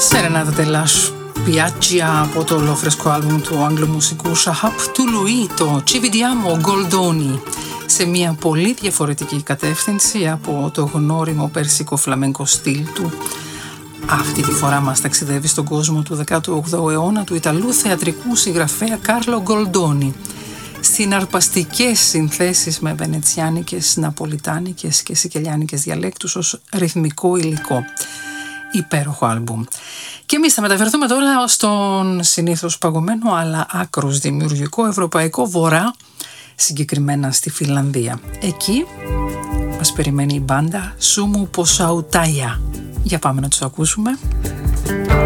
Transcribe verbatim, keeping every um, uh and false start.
Serenata della Spiaggia από το ολόφρεσκο άλμπουμ του αγγλομουσικού Shahab του Λουί, το Ci vediamo Goldoni, σε μια πολύ διαφορετική κατεύθυνση από το γνώριμο περσικό φλαμέγκο στυλ του. Αυτή τη φορά μας ταξιδεύει στον κόσμο του δέκατου όγδοου αιώνα του Ιταλού θεατρικού συγγραφέα Κάρλο Γκολντόνι, συναρπαστικές συνθέσεις με βενετσιάνικες, ναπολιτάνικες και σικελιάνικες διαλέκτους ως ρυθμικό υλικό. Υπέροχο άλμπουμ. Και εμείς θα μεταφερθούμε τώρα στον συνήθως παγωμένο αλλά άκρος δημιουργικό ευρωπαϊκό βορρά, συγκεκριμένα στη Φινλανδία. Εκεί μας περιμένει η μπάντα Sumu Posautaja. Για πάμε να τους ακούσουμε.